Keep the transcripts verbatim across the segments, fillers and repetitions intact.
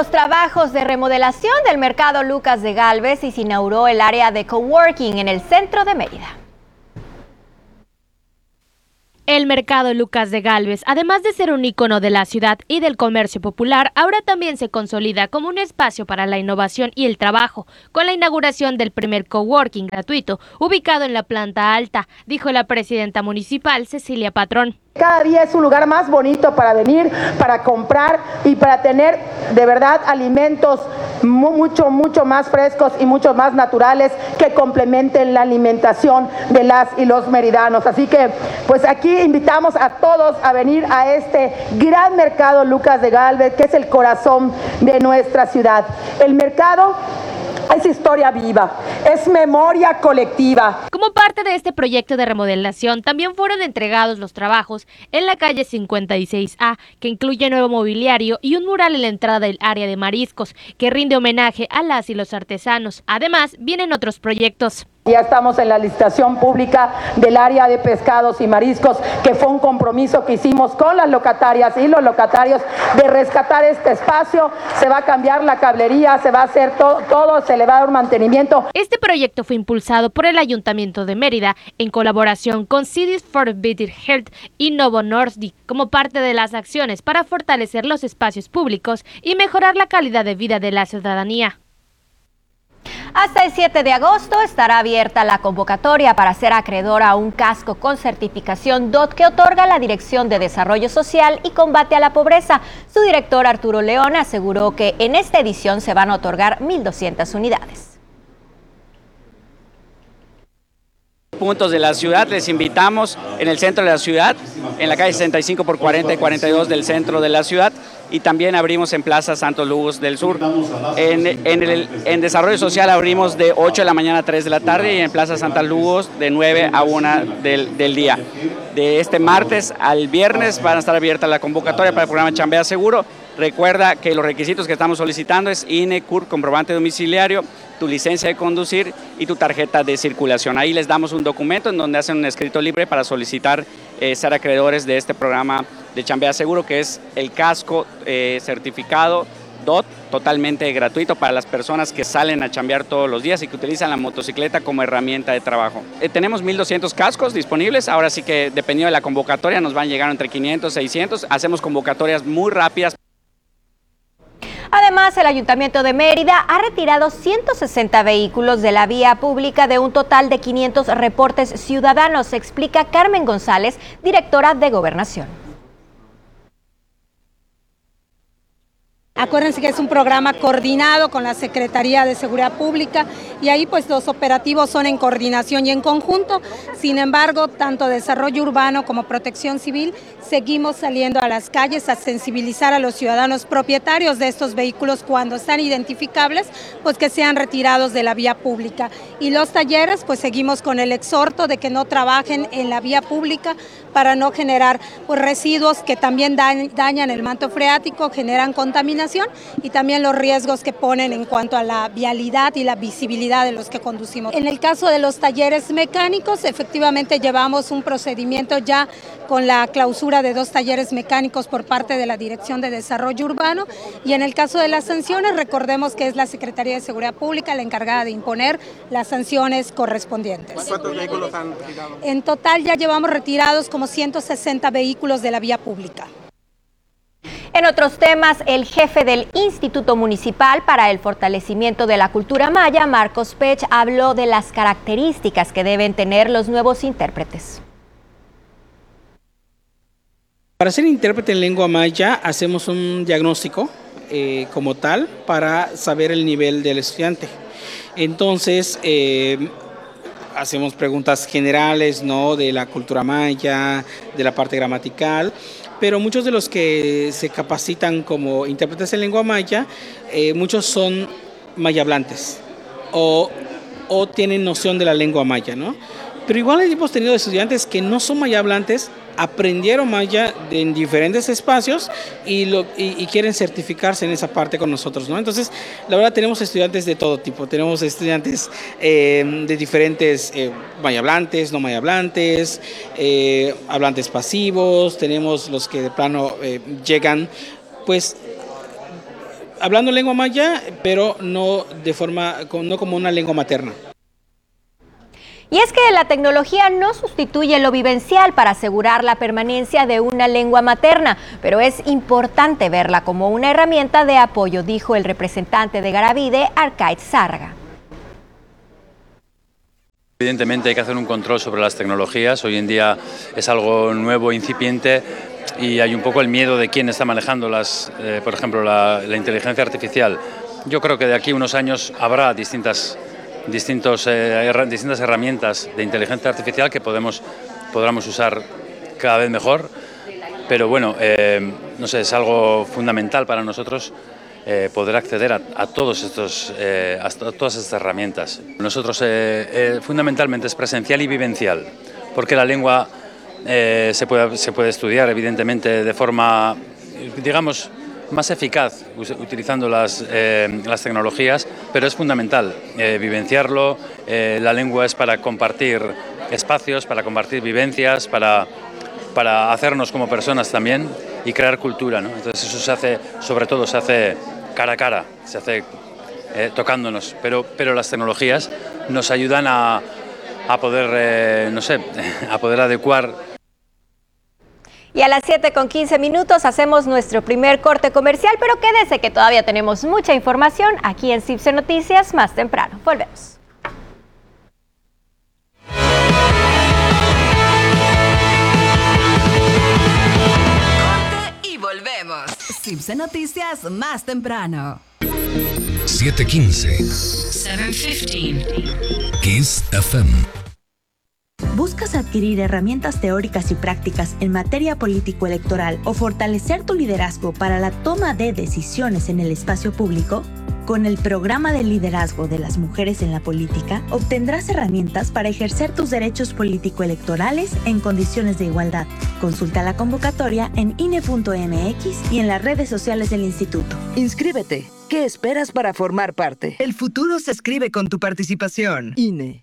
los trabajos de remodelación del mercado Lucas de Gálvez y se inauguró el área de coworking en el centro de Mérida. El mercado Lucas de Gálvez, además de ser un ícono de la ciudad y del comercio popular, ahora también se consolida como un espacio para la innovación y el trabajo, con la inauguración del primer coworking gratuito, ubicado en la planta alta, dijo la presidenta municipal Cecilia Patrón. Cada día es un lugar más bonito para venir, para comprar y para tener de verdad alimentos mucho, mucho más frescos y mucho más naturales que complementen la alimentación de las y los meridanos. Así que pues aquí invitamos a todos a venir a este gran mercado Lucas de Gálvez, que es el corazón de nuestra ciudad. El mercado es historia viva, es memoria colectiva. Como parte de este proyecto de remodelación, también fueron entregados los trabajos en la calle cincuenta y seis A, que incluye nuevo mobiliario y un mural en la entrada del área de mariscos, que rinde homenaje a las y los artesanos. Además, vienen otros proyectos. Ya estamos en la licitación pública del área de pescados y mariscos, que fue un compromiso que hicimos con las locatarias y los locatarios de rescatar este espacio. Se va a cambiar la cablería, se va a hacer todo, todo se le va a dar un mantenimiento. Este proyecto fue impulsado por el Ayuntamiento de Mérida en colaboración con Cities for Better Health y Novo Nordisk como parte de las acciones para fortalecer los espacios públicos y mejorar la calidad de vida de la ciudadanía. Hasta el siete de agosto estará abierta la convocatoria para ser acreedor a un casco con certificación D O T que otorga la Dirección de Desarrollo Social y Combate a la Pobreza. Su director Arturo León aseguró que en esta edición se van a otorgar mil doscientas unidades. Puntos de la ciudad, les invitamos en el centro de la ciudad, en la calle sesenta y cinco por cuarenta y cuarenta y dos del centro de la ciudad, y también abrimos en Plaza Santos Lugos del Sur. En, en, el, en Desarrollo Social abrimos de ocho de la mañana a tres de la tarde y en Plaza Santa Lugos de nueve a una del, del día. De este martes al viernes van a estar abierta la convocatoria para el programa Chambea Seguro. Recuerda que los requisitos que estamos solicitando es I N E, C U R P, comprobante domiciliario, tu licencia de conducir y tu tarjeta de circulación. Ahí les damos un documento en donde hacen un escrito libre para solicitar eh, ser acreedores de este programa de Chambea Seguro, que es el casco eh, certificado D O T, totalmente gratuito para las personas que salen a chambear todos los días y que utilizan la motocicleta como herramienta de trabajo. Eh, tenemos mil doscientos cascos disponibles, ahora sí que dependiendo de la convocatoria nos van a llegar entre quinientos, seiscientos, hacemos convocatorias muy rápidas. Además, el Ayuntamiento de Mérida ha retirado ciento sesenta vehículos de la vía pública de un total de quinientos reportes ciudadanos, explica Carmen González, directora de Gobernación. Acuérdense que es un programa coordinado con la Secretaría de Seguridad Pública y ahí pues los operativos son en coordinación y en conjunto. Sin embargo, tanto Desarrollo Urbano como Protección Civil seguimos saliendo a las calles a sensibilizar a los ciudadanos propietarios de estos vehículos cuando están identificables, pues que sean retirados de la vía pública. Y los talleres, pues seguimos con el exhorto de que no trabajen en la vía pública para no generar pues, residuos que también dañan el manto freático, generan contaminación y también los riesgos que ponen en cuanto a la vialidad y la visibilidad de los que conducimos. En el caso de los talleres mecánicos, efectivamente llevamos un procedimiento ya con la clausura de dos talleres mecánicos por parte de la Dirección de Desarrollo Urbano, y en el caso de las sanciones, recordemos que es la Secretaría de Seguridad Pública la encargada de imponer las sanciones correspondientes. ¿Cuántos vehículos han retirado? En total ya llevamos retirados como ciento sesenta vehículos de la vía pública. En otros temas, el jefe del Instituto Municipal para el Fortalecimiento de la Cultura Maya, Marcos Pech, habló de las características que deben tener los nuevos intérpretes. Para ser intérprete en lengua maya hacemos un diagnóstico eh, como tal para saber el nivel del estudiante. Entonces eh, hacemos preguntas generales, ¿no?, de la cultura maya, de la parte gramatical, pero muchos de los que se capacitan como intérpretes en lengua maya, eh, muchos son mayablantes o, o tienen noción de la lengua maya, ¿no? Pero igual hemos tenido estudiantes que no son mayablantes, aprendieron maya en diferentes espacios y, lo, y, y quieren certificarse en esa parte con nosotros, ¿no? Entonces, la verdad, tenemos estudiantes de todo tipo. Tenemos estudiantes eh, de diferentes eh, mayablantes, no mayablantes, eh, hablantes pasivos, tenemos los que de plano eh, llegan, pues, hablando lengua maya, pero no de forma, no como una lengua materna. Y es que la tecnología no sustituye lo vivencial para asegurar la permanencia de una lengua materna, pero es importante verla como una herramienta de apoyo, dijo el representante de Garavide, Arcaiz Zárraga. Evidentemente hay que hacer un control sobre las tecnologías. Hoy en día es algo nuevo, incipiente, y hay un poco el miedo de quién está manejando las, eh, por ejemplo, la, la inteligencia artificial. Yo creo que de aquí a unos años habrá distintas, distintos, eh, her- distintas herramientas de inteligencia artificial que podemos, podamos usar cada vez mejor. Pero bueno, eh, no sé, es algo fundamental para nosotros. Eh, poder acceder a, a, todos estos, eh, a todas estas herramientas. Nosotros eh, eh, fundamentalmente es presencial y vivencial, porque la lengua eh, se, puede, se puede estudiar evidentemente de forma, digamos, más eficaz utilizando las, eh, las tecnologías, pero es fundamental eh, vivenciarlo. Eh, la lengua es para compartir espacios, para compartir vivencias, para, para hacernos como personas también y crear cultura, ¿no? Entonces eso se hace, sobre todo se hace cara a cara, se hace eh, tocándonos, pero, pero las tecnologías nos ayudan a, a poder, eh, no sé, a poder adecuar. Y a las siete con quince minutos hacemos nuestro primer corte comercial, pero quédese que todavía tenemos mucha información aquí en CIPSE Noticias más temprano. Volvemos. Corte y volvemos. CIPSE Noticias más temprano. siete quince. siete quince. Kiss F M. ¿Buscas adquirir herramientas teóricas y prácticas en materia político-electoral o fortalecer tu liderazgo para la toma de decisiones en el espacio público? Con el programa de liderazgo de las mujeres en la política, obtendrás herramientas para ejercer tus derechos político-electorales en condiciones de igualdad. Consulta la convocatoria en I N E punto M X y en las redes sociales del instituto. Inscríbete. ¿Qué esperas para formar parte? El futuro se escribe con tu participación. I N E.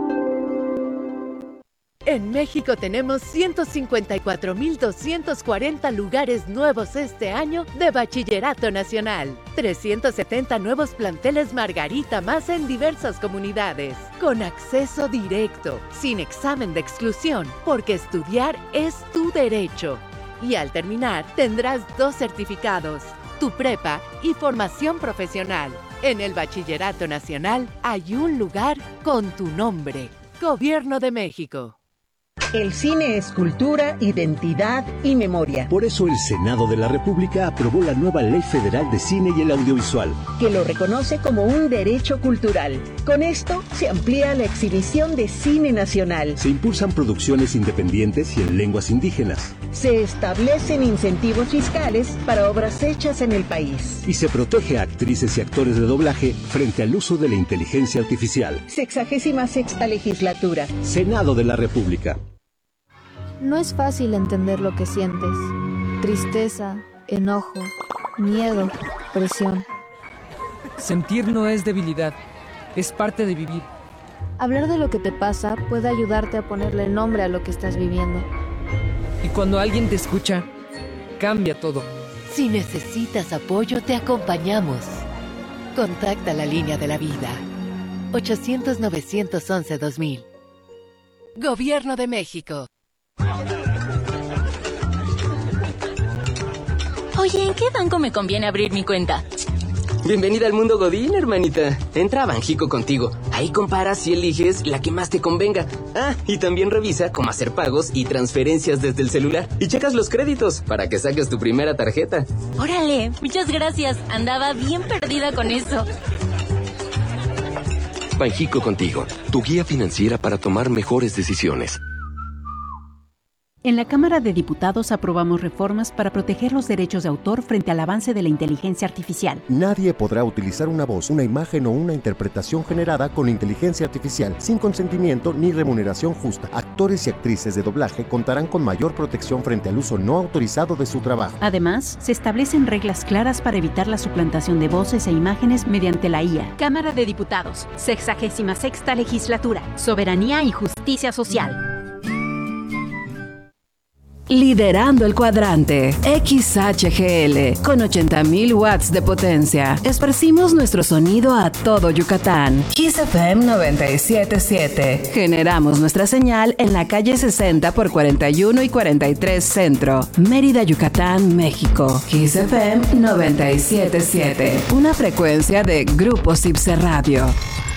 En México tenemos ciento cincuenta y cuatro mil doscientos cuarenta lugares nuevos este año de Bachillerato Nacional. trescientos setenta nuevos planteles Margarita más en diversas comunidades. Con acceso directo, sin examen de exclusión, porque estudiar es tu derecho. Y al terminar tendrás dos certificados, tu prepa y formación profesional. En el Bachillerato Nacional hay un lugar con tu nombre. Gobierno de México. El cine es cultura, identidad y memoria. Por eso el Senado de la República aprobó la nueva Ley Federal de Cine y el Audiovisual, que lo reconoce como un derecho cultural. Con esto se amplía la exhibición de cine nacional. Se impulsan producciones independientes y en lenguas indígenas. Se establecen incentivos fiscales para obras hechas en el país. Y se protege a actrices y actores de doblaje frente al uso de la inteligencia artificial. Sexagésima sexta legislatura. Senado de la República. No es fácil entender lo que sientes. Tristeza, enojo, miedo, presión. Sentir no es debilidad, es parte de vivir. Hablar de lo que te pasa puede ayudarte a ponerle nombre a lo que estás viviendo. Y cuando alguien te escucha, cambia todo. Si necesitas apoyo, te acompañamos. Contacta la línea de la vida. ochocientos, novecientos once, dos mil. Gobierno de México. Oye, ¿en qué banco me conviene abrir mi cuenta? Bienvenida al mundo Godín, hermanita. Entra a Banjico Contigo. Ahí comparas y eliges la que más te convenga. Ah, y también revisa cómo hacer pagos y transferencias desde el celular. Y checas los créditos para que saques tu primera tarjeta. Órale, muchas gracias. Andaba bien perdida con eso. Banjico Contigo, tu guía financiera para tomar mejores decisiones. En la Cámara de Diputados aprobamos reformas para proteger los derechos de autor frente al avance de la inteligencia artificial. Nadie podrá utilizar una voz, una imagen o una interpretación generada con inteligencia artificial sin consentimiento ni remuneración justa. Actores y actrices de doblaje contarán con mayor protección frente al uso no autorizado de su trabajo. Además, se establecen reglas claras para evitar la suplantación de voces e imágenes mediante la I A. Cámara de Diputados, sexagésima sexta legislatura, soberanía y justicia social. liderando el cuadrante. X H G L, con ochenta mil watts de potencia. Esparcimos nuestro sonido a todo Yucatán. Kiss F M noventa y siete punto siete. Generamos nuestra señal en la calle sesenta por cuarenta y uno y cuarenta y tres Centro, Mérida, Yucatán, México. Kiss F M noventa y siete punto siete. Una frecuencia de Grupo Cipse Radio.